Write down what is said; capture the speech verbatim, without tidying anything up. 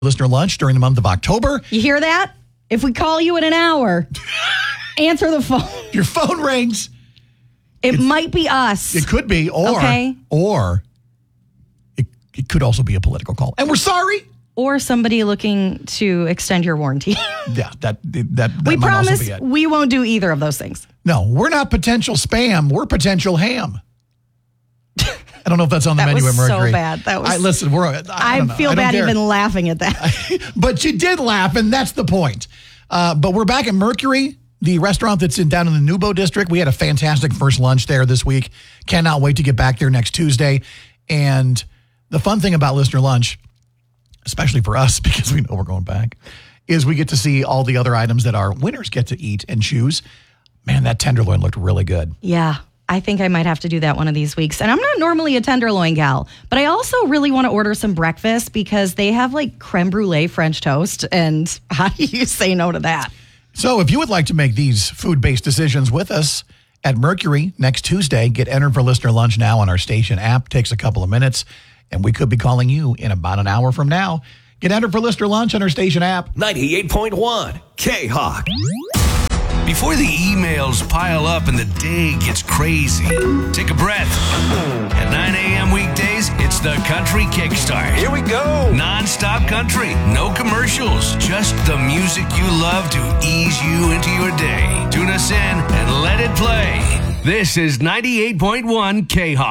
Listener lunch during the month of October. You hear that? If we call you in an hour, answer the phone. Your phone rings. It It's, might be us. It could be, or Okay. or it, it could also be a political call. And we're sorry. Or somebody looking to extend your warranty. Yeah, that that, that we might promise also be it. we won't do either of those things. No, we're not potential spam. We're potential ham. I don't know if that's on the That menu was at so Mercury. bad. That was- I, listen, we're. I, I, don't know. feel I don't bad care. even laughing at that. But you did laugh, and that's the point. Uh, but we're back at Mercury, the restaurant that's in down in the Nubo district. We had a fantastic first lunch there this week. Cannot wait to get back there next Tuesday. And the fun thing about listener lunch, especially for us because we know we're going back, is we get to see all the other items that our winners get to eat and choose. Man, that tenderloin looked really good. Yeah, I think I might have to do that one of these weeks. And I'm not normally a tenderloin gal, but I also really want to order some breakfast because they have like creme brulee French toast. And how do you say no to that? So if you would like to make these food-based decisions with us at Mercury next Tuesday, get entered for listener lunch now on our station app. Takes a couple of minutes, and we could be calling you in about an hour from now. Get entered for listener lunch on our station app. ninety-eight point one K-Hawk. Before the emails pile up and the day gets crazy, take a breath. At nine a.m. weekdays, it's the Country Kickstart. Here we go. Non-stop country, no commercials, just the music you love to ease you into your day. Tune us in and let it play. This is ninety-eight point one K-Hawk.